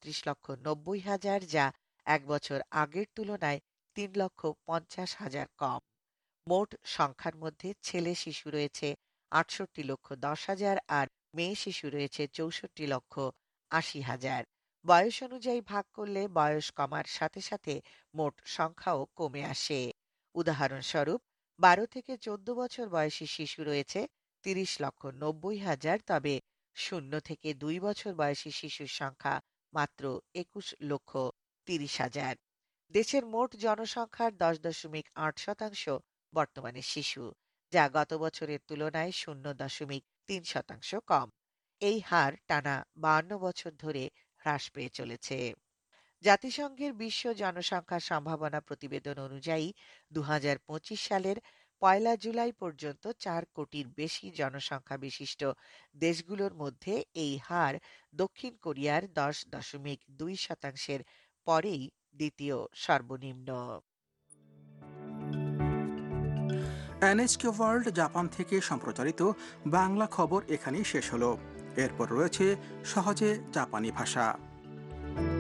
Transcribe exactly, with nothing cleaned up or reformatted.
বত্রিশ লক্ষ নব্বই হাজার, যা এক বছর আগের তুলনায় তিন লক্ষ পঞ্চাশ হাজার কম। মোট সংখ্যার মধ্যে ছেলে শিশু রয়েছে আটষট্টি লক্ষ দশ হাজার আর মেয়ে শিশু রয়েছে চৌষট্টি লক্ষ আশি হাজার। বয়স অনুযায়ী ভাগ করলে বয়স কমার সাথে সাথে মোট সংখ্যাও কমে আসে। উদাহরণস্বরূপ, বারো থেকে চোদ্দ বছর বয়সী শিশু রয়েছে তিরিশ লক্ষ নব্বই হাজার, তবে শূন্য থেকে দুই বছর বয়সী শিশুর সংখ্যা মাত্র একুশ লক্ষ তিরিশ হাজার। দেশের মোট জনসংখ্যার দশ দশমিক আট শতাংশ বর্তমানে শিশু, যা গত বছরের তুলনায় শূন্য দশমিক তিন শতাংশ কম। এই হার টানা বাহান্ন বছর ধরে হ্রাস পেয়ে চলেছে। জাতিসংঘের বিশ্ব জনসংখ্যা সম্ভাবনা প্রতিবেদন অনুযায়ী দুই হাজার পঁচিশ সালের পয়লা জুলাই পর্যন্ত চার কোটির বেশি জনসংখ্যা বিশিষ্ট দেশগুলোর মধ্যে এই হার দক্ষিণ কোরিয়ার দশ দশমিক দুই শতাংশের পরেই দ্বিতীয় সর্বনিম্ন। এনএচকে ওয়ার্ল্ড জাপান থেকে সম্প্রচারিত বাংলা খবর এখানেই শেষ হলো। এরপর রয়েছে সহজে জাপানি ভাষা।